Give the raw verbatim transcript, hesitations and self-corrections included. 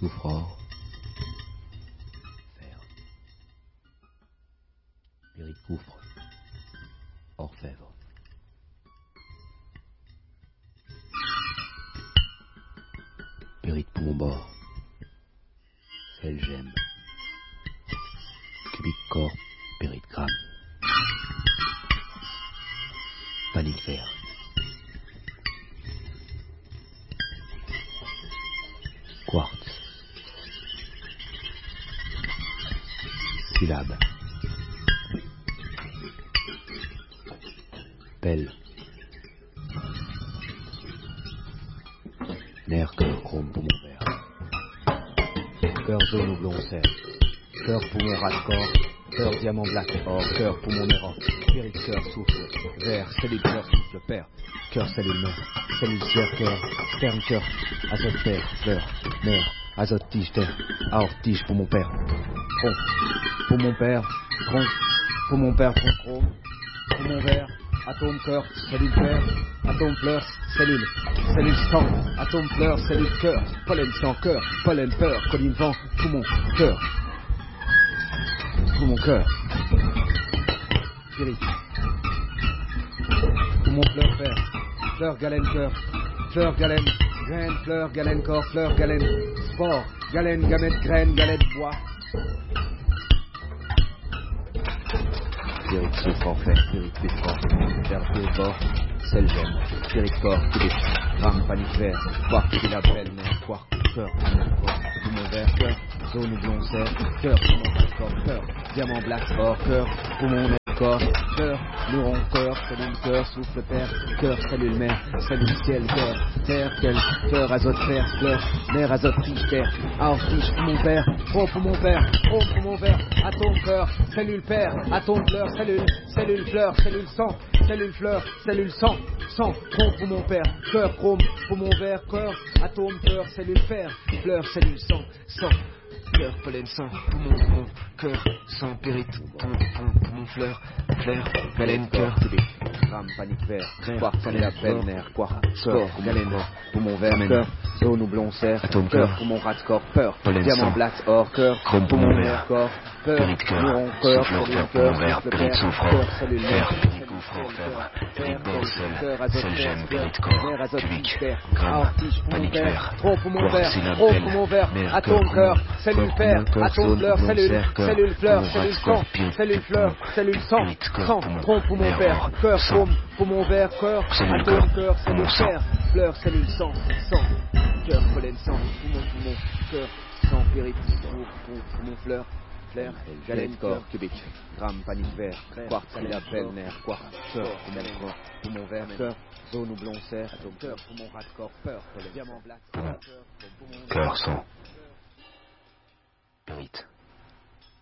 soufre-or, fer, pyrite soufre, orfèvre, pyrite poumon bord, sel gemme, cubique corps, pyrite gramme, panique fer, quartz, syllabe, pelle, nerf, cœur, chrome, poumon vert, cœur jaune ou blond cerf, cœur, poumon, ras-corps, cœur, diamant, black, or, cœur, poumon, néron, pyrite, cœur, souffle, vert, cellule, cœur, souffle, père, cœur, cellule, mère, cellule, ciel, cœur, terme, cœur, azote, terre, fleur, nerf, azote, tige, terre, aorte, tige, poumon, père, tronc, poumon, père, tronc, poumon, père, tronc, chrome, poumon, vert, atome, cœur, cellule, père, atome, fleur, cellule, cellule, sang, atome, fleur, cellule, cœur, pollen, sang, cœur, pollen, peur, colline, vent, poumon, cœur, poumon, cœur, pyrite, poumon, fleur, père, fleur, galène, cœur, fleur, galène, graine, fleur, galène, corps, fleur, galène, sport, galène, gamète, graine, galette, bois, pyrite, souffre, enfer, pyrite, pétror, terre, pied, bord, sel, gemme, pyrite, corps, cubique, gramme, panique, vert, quark, syllabe, belle, nerf, quark, cœur, poumon vert, cœur, zone ou blond cerf, cœur, poumon, corps, cœur, diamant, black, or, cœur, poumon, nerf, corps, cœur, neuron, cœur, cellule, cœur, souffle, père, cœur, cellule, mère, cellule, ciel, cœur, terre, quel, cœur, azote, fer, fleur, mère, azote, tige, terre, aorte, tige, poumon, père, tronc, poumon, père, tronc, poumon, vert, atome, cœur, cellule, père, atome, fleur, cellule, cellule, fleur, cellule, sang, cellule, fleur, cellule, sang, sang, tronc, poumon, père, cœur, chrome, poumon, vert, cœur, atome, cœur, cellule, fer, fleur, cellule, sang, sang, cœur, pollen, sang, poumon, poumon, cœur, sang, pyrite, poumon, poumon, poumon, fleur, fleur, galène, cœur, cubique, gramme, panique, vert, quark, syllabe, belle, nerf, quark, sport, galène, poumon, vert, cœur, zone ou blond cerf, atome, cœur, cœur, poumon, rat, corps, peur, pollen, diamant, sang, black, or, cœur, chrome, poumon, poumon, vert, vert, corps, peur, pyrite, cœur, neuron, cœur, souffle, cellule, orfèvre, cœur, poumon vert, souffle, pyrite, père, souffre, cœur, cellule, fer, nerf, pyrite, gouffre, orfèvre, pyrite, bord, sel, cœur, azote, sel, fer, gemme, fleur, pyrite, corps, nerf, azote, cubique, tige, terre, gramme, aorte, tige, poumon, panique, père, vert, tronc, poumon, quark, père, syllabe, tronc, belle, poumon, vert, nerf, atome, cœur, cœur, poumon, cellule, corps, père, poumon, cœur, atome, zone, fleur, poumon, cellule, cerf, cœur, cellule, fleur, poumon, cellule, rat, sang, corps, pyrite, cellule, fleur, poumon, cellule, sang, pyrite, cœur, sang, poumon, tronc, poumon, nerf, père, or, cœur, sang, chrome, poumon, vert, cœur, cellule, atome, cœur, cœur, poumon, cellule, sang, fer, fleur, cellule, sang, sang, cœur, pollen, sang, poumon, poumon, cœur, sang, pyrite, pour, pour, poumon, fleur, flair, galène, corps, cubique, gramme, panique, vert, quark, syllabe, belle, nerf, quark, cœur, poumon, corps, poumon, vert, cœur, zone ou blond cerf, atome, cœur, poumon, rat, corps, peur, pollen, diamant, black, cœur, poumon, cœur, sang,